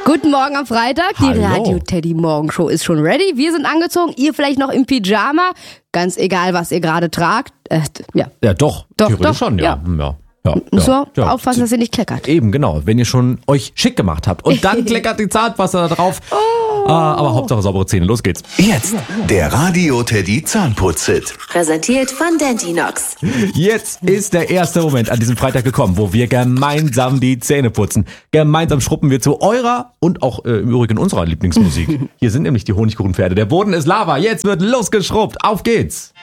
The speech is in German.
Guten Morgen am Freitag. Die Hallo. Radio-Teddy-Morgenshow ist schon ready. Wir sind angezogen, ihr vielleicht noch im Pyjama. Ganz egal, was ihr gerade tragt. Ja, doch. Theoretisch doch, schon, ja. Müssen wir aufpassen, dass ihr nicht kleckert. Eben, genau. Wenn ihr schon euch schick gemacht habt. Und dann kleckert die Zahnpasta da drauf. Aber Hauptsache saubere Zähne. Los geht's. Jetzt der Radio-Teddy Zahnputz-Hit. Präsentiert von Dentinox. Jetzt ist der erste Moment an diesem Freitag gekommen, wo wir gemeinsam die Zähne putzen. Gemeinsam schruppen wir zu eurer und auch im Übrigen unserer Lieblingsmusik. Hier sind nämlich die Honigkuchenpferde. Der Boden ist Lava. Jetzt wird losgeschrubbt. Auf geht's.